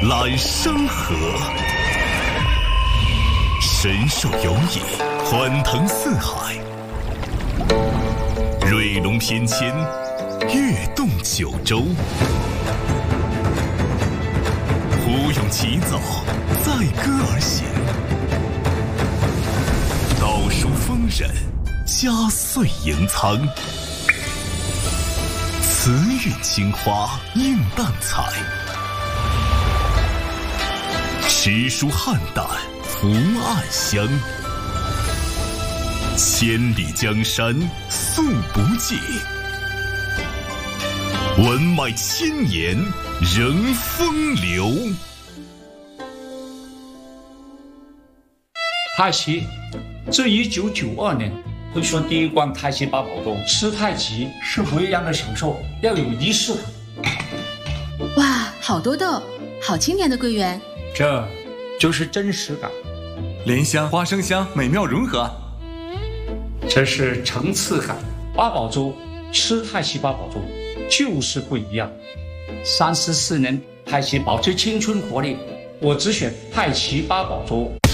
揽山河，神兽游弋，欢腾四海，瑞龙翩跹，跃动九州。胡咏起早，载歌而行，道书丰稔，佳岁盈仓。慈韵青花映荡彩，诗书汉胆福暗香。千里江山素不尽，文脉千年仍风流。 太极，自1992年推出第一关太极八宝粥。吃太极是不一样的享受，要有仪式感。 哇，好多豆，好清甜的桂圆， 这就是真实感。 莲香、花生香美妙融合， 这是层次感。八宝粥，吃太极八宝粥就是不一样。34年太极保持青春活力，我只选太极八宝粥。